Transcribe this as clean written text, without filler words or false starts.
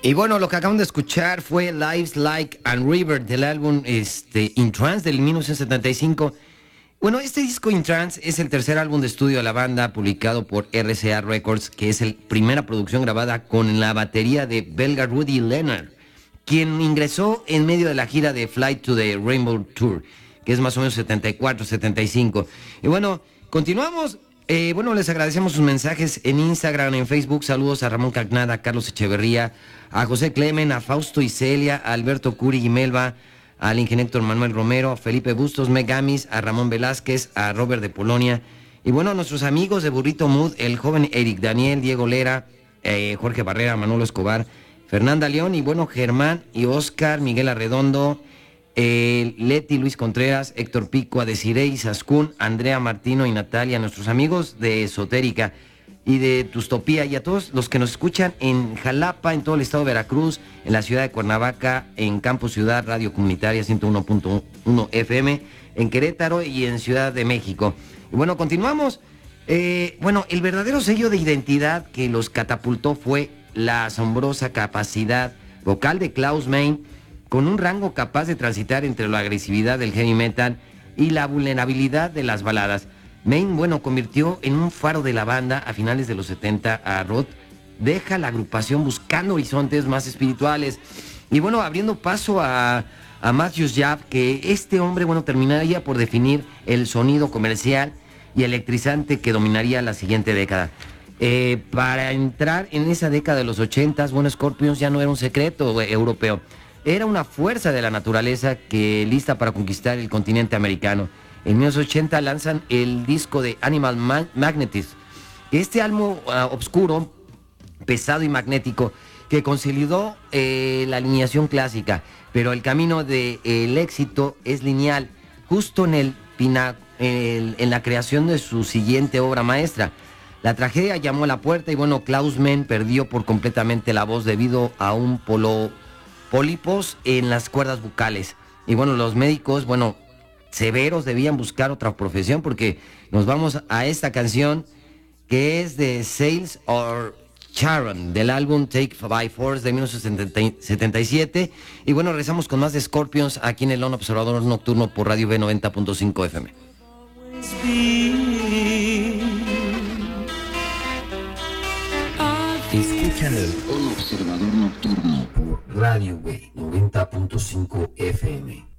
Y bueno, lo que acabamos de escuchar fue Lives Like and River del álbum In Trance del 1975. Bueno, este disco In Trance es el tercer álbum de estudio de la banda publicado por RCA Records, que es la primera producción grabada con la batería de belga Rudy Leonard, quien ingresó en medio de la gira de Flight to the Rainbow Tour, que es más o menos 74-75. Y bueno, continuamos. Bueno, les agradecemos sus mensajes en Instagram, en Facebook. Saludos a Ramón Cagnada, a Carlos Echeverría, a José Clemen, a Fausto y Celia, a Alberto Curi y Melba, al ingeniero Héctor Manuel Romero, a Felipe Bustos, Megamis, a Ramón Velázquez, a Robert de Polonia. Y bueno, a nuestros amigos de Burrito Mood, el joven Eric Daniel, Diego Lera, Jorge Barrera, Manolo Escobar, Fernanda León y bueno, Germán y Oscar, Miguel Arredondo, Leti, Luis Contreras, Héctor Pico, Adesiré Izaskun, Andrea Martino y Natalia, nuestros amigos de Esotérica y de Tustopía, y a todos los que nos escuchan en Jalapa, en todo el estado de Veracruz, en la ciudad de Cuernavaca, en Campus Ciudad, Radio Comunitaria 101.1 FM, en Querétaro y en Ciudad de México. Y bueno, continuamos. Bueno, el verdadero sello de identidad que los catapultó fue la asombrosa capacidad vocal de Klaus Meine, con un rango capaz de transitar entre la agresividad del heavy metal y la vulnerabilidad de las baladas. Meine, bueno, convirtió en un faro de la banda a finales de los 70 a Roth, deja la agrupación buscando horizontes más espirituales y bueno, abriendo paso a Matthews Jabb, que este hombre, bueno, terminaría por definir el sonido comercial y electrizante que dominaría la siguiente década. Para entrar en esa década de los 80, bueno, Scorpions ya no era un secreto europeo. Era una fuerza de la naturaleza que lista para conquistar el continente americano. En 1980 lanzan el disco de Animal Magnetism. Este álbum oscuro, pesado y magnético, que consolidó la alineación clásica, pero el camino del éxito es lineal, justo en la creación de su siguiente obra maestra. La tragedia llamó a la puerta y bueno, Klaus Meine perdió por completamente la voz debido a un pólipos en las cuerdas vocales. Y bueno, los médicos, bueno, severos, debían buscar otra profesión, porque nos vamos a esta canción que es de Sales or Sharon, del álbum Take by Force de 1977. Y bueno, regresamos con más de Scorpions aquí en el Lone Observador Nocturno por Radio B 90.5 FM. Escuchan el Lone Observador Nocturno por Radio B 90.5 FM.